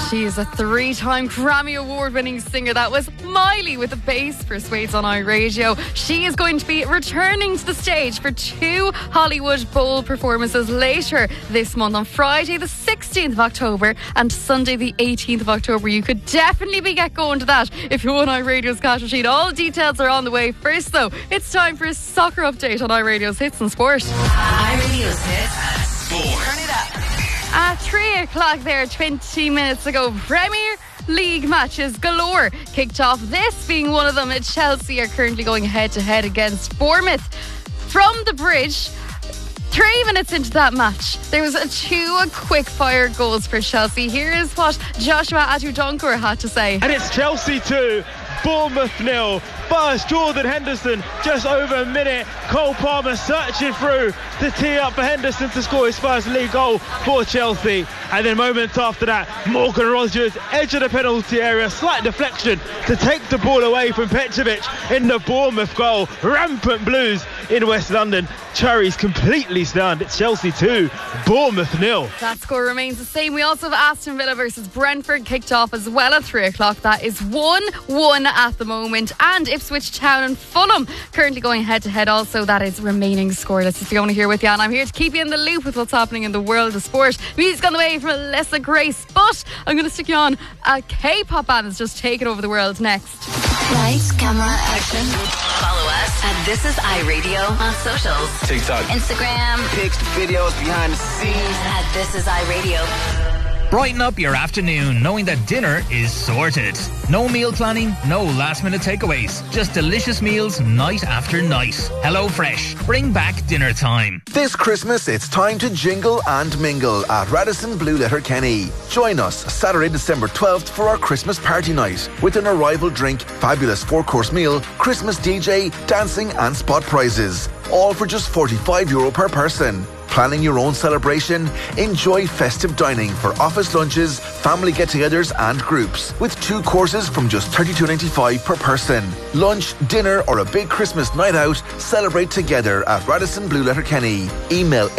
She is a 3-time Grammy Award-winning singer. That was Miley with the bass for Suede's on iRadio. She is going to be returning to the stage for 2 Hollywood Bowl performances later this month, on Friday the 16th of October and Sunday the 18th of October. You could definitely get going to that if you're on iRadio's cash machine. All details are on the way. First though, it's time for a soccer update on iRadio's Hits and Sport. iRadio's Hits Sport. Turn it up. At 3 o'clock there, 20 minutes ago, Premier League matches galore kicked off, this being one of them. Chelsea are currently going head-to-head against Bournemouth. From the bridge, 3 minutes into that match, there was 2 quick-fire goals for Chelsea. Here is what Joshua Atu-Donkor had to say. And it's Chelsea 2, Bournemouth 0. First, Jordan Henderson, just over a minute. Cole Palmer searching through to tee up for Henderson to score his first league goal for Chelsea. And then moments after that, Morgan Rogers, edge of the penalty area, slight deflection to take the ball away from Petrovic in the Bournemouth goal. Rampant Blues in West London. Cherries completely stunned. It's Chelsea 2, Bournemouth 0. That score remains the same. We also have Aston Villa versus Brentford kicked off as well at 3 o'clock. That is 1-1 at the moment. And Ipswich Town and Fulham currently going head-to-head also. That is remaining scoreless. It's Fiona here with you, and I'm here to keep you in the loop with what's happening in the world of sport. Music on the way from Alessa Grace, but I'm going to stick you on a K-pop band that's just taken over the world next. Lights, camera, action. Follow us at This Is iRadio on socials. TikTok, Instagram, pics, videos, behind the scenes at This Is iRadio. Brighten up your afternoon knowing that dinner is sorted. No meal planning, no last minute takeaways. Just delicious meals night after night. HelloFresh. Bring back dinner time. This Christmas it's time to jingle and mingle at Radisson Blue Letterkenny. Join us Saturday, December 12th for our Christmas party night with an arrival drink, fabulous 4-course meal, Christmas DJ, dancing and spot prizes. All for just €45 per person. Planning your own celebration? Enjoy festive dining for office lunches, family get-togethers and groups with 2 courses from just $32.95 per person. Lunch, dinner or a big Christmas night out, celebrate together at Radisson Blue Letterkenny. Email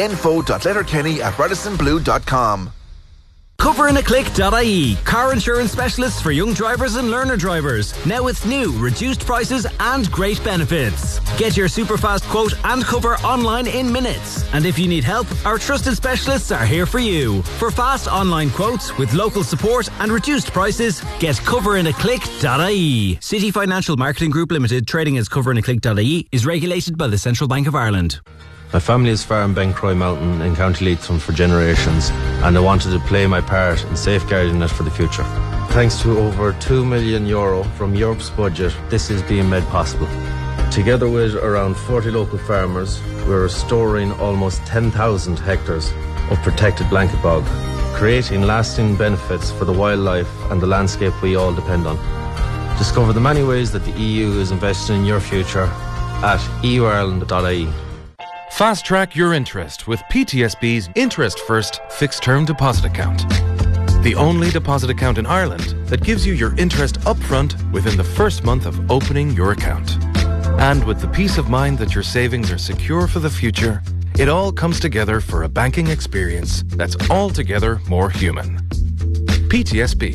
info.letterkenny@radissonblue.com. Coverinaclick.ie, car insurance specialists for young drivers and learner drivers. Now with new, reduced prices and great benefits. Get your super fast quote and cover online in minutes. And if you need help, our trusted specialists are here for you. For fast online quotes with local support and reduced prices, get Coverinaclick.ie. City Financial Marketing Group Limited, trading as Coverinaclick.ie, is regulated by the Central Bank of Ireland. My family has farmed Bencroy Mountain in County Leitrim for generations, and I wanted to play my part in safeguarding it for the future. Thanks to over €2 million from Europe's budget, this is being made possible. Together with around 40 local farmers, we're restoring almost 10,000 hectares of protected blanket bog, creating lasting benefits for the wildlife and the landscape we all depend on. Discover the many ways that the EU is investing in your future at euireland.ie. Fast track your interest with PTSB's Interest First Fixed Term Deposit Account. The only deposit account in Ireland that gives you your interest upfront within the first month of opening your account. And with the peace of mind that your savings are secure for the future, it all comes together for a banking experience that's altogether more human. PTSB.